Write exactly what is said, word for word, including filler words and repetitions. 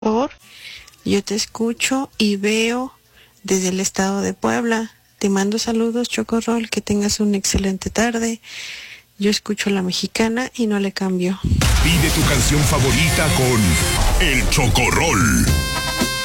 Por, yo te escucho y veo desde el estado de Puebla. Te mando saludos, Chocorrol, que tengas una excelente tarde. Yo escucho La Mexicana y no le cambio. Pide tu canción favorita con El Chocorrol.